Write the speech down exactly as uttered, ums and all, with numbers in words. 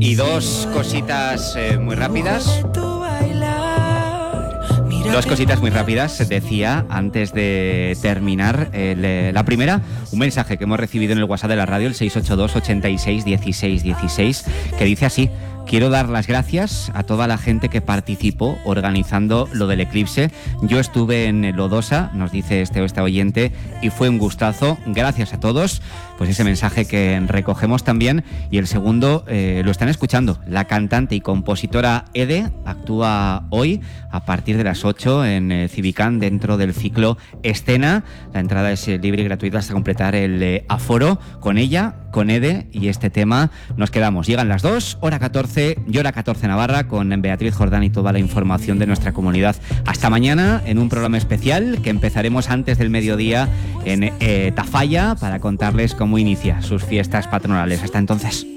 Y dos cositas eh, muy rápidas. Dos cositas muy rápidas, decía, antes de terminar. El, la primera, un mensaje que hemos recibido en el WhatsApp de la radio, el seis ocho dos, ochenta y seis, dieciséis dieciséis, que dice así: quiero dar las gracias a toda la gente que participó organizando lo del eclipse. Yo estuve en Lodosa, nos dice este, este oyente, y fue un gustazo. Gracias a todos. Pues ese mensaje que recogemos también. Y el segundo, eh, lo están escuchando. La cantante y compositora Ede actúa hoy a partir de las ocho en eh, Civicán, dentro del ciclo Escena. La entrada es eh, libre y gratuita hasta completar el eh, aforo. Con ella, con Ede y este tema nos quedamos. Llegan las dos, hora catorce, y hora catorce Navarra, con Beatriz Jordán y toda la información de nuestra comunidad. Hasta mañana en un programa especial que empezaremos antes del mediodía en eh, Tafalla para contarles cómo inicia sus fiestas patronales. Hasta entonces.